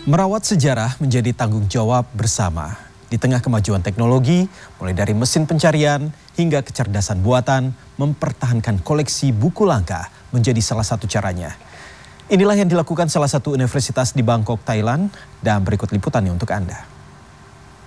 Merawat sejarah menjadi tanggung jawab bersama. Di tengah kemajuan teknologi, mulai dari mesin pencarian hingga kecerdasan buatan, mempertahankan koleksi buku langka menjadi salah satu caranya. Inilah yang dilakukan salah satu universitas di Bangkok, Thailand, dan berikut liputannya untuk Anda.